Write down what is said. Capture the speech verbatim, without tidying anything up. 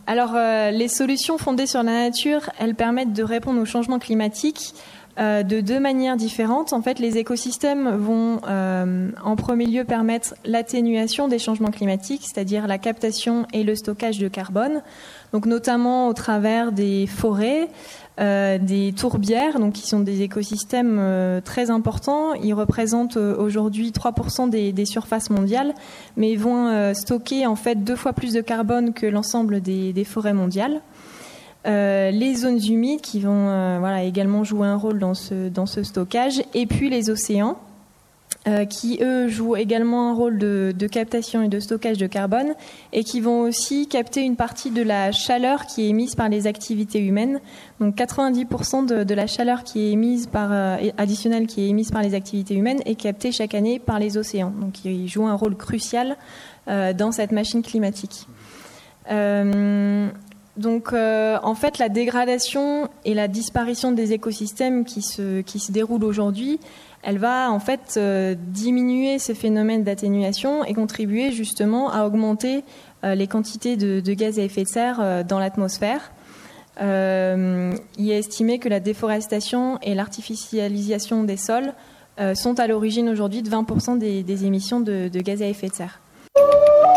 Alors, euh, les solutions fondées sur la nature, elles permettent de répondre aux changements climatiques euh, de deux manières différentes. En fait, les écosystèmes vont euh, en premier lieu permettre l'atténuation des changements climatiques, c'est-à-dire la captation et le stockage de carbone, donc notamment au travers des forêts, euh, des tourbières, donc qui sont des écosystèmes euh, très importants. Ils représentent euh, aujourd'hui trois pour cent des, des surfaces mondiales, mais ils vont euh, stocker en fait deux fois plus de carbone que l'ensemble des, des forêts mondiales. Euh, les zones humides qui vont euh, voilà, également jouer un rôle dans ce, dans ce stockage, et puis les océans euh, qui, eux, jouent également un rôle de, de captation et de stockage de carbone et qui vont aussi capter une partie de la chaleur qui est émise par les activités humaines. Donc quatre-vingt-dix pour cent de, de la chaleur qui est émise par, euh, additionnelle qui est émise par les activités humaines est captée chaque année par les océans. Donc ils jouent un rôle crucial euh, dans cette machine climatique. Euh, Donc, euh, en fait, la dégradation et la disparition des écosystèmes qui se, qui se déroulent aujourd'hui, elle va en fait euh, diminuer ces phénomènes d'atténuation et contribuer justement à augmenter euh, les quantités de, de gaz à effet de serre euh, dans l'atmosphère. Euh, il est estimé que la déforestation et l'artificialisation des sols euh, sont à l'origine aujourd'hui de vingt pour cent des, des émissions de, de gaz à effet de serre.